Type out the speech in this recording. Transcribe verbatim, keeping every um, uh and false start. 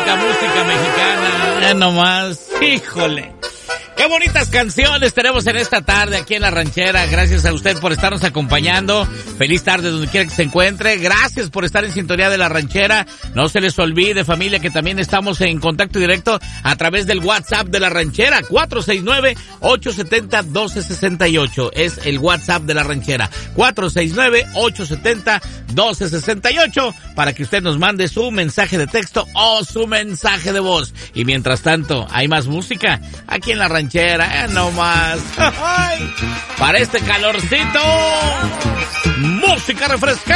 música, música mexicana. Ya nomás, híjole. Qué bonitas canciones tenemos en esta tarde aquí en La Ranchera. Gracias a usted por estarnos acompañando. Feliz tarde donde quiera que se encuentre. Gracias por estar en sintonía de La Ranchera. No se les olvide, familia, que también estamos en contacto directo a través del WhatsApp de La Ranchera. cuatro seis nueve, ocho siete cero, uno dos seis ocho. Es el WhatsApp de La Ranchera. cuatro seis nueve, ocho siete cero, uno dos seis ocho para que usted nos mande su mensaje de texto o su mensaje de voz. Y mientras tanto, hay más música aquí en La Ranchera. Eh, no más. Para este calorcito, música refrescante.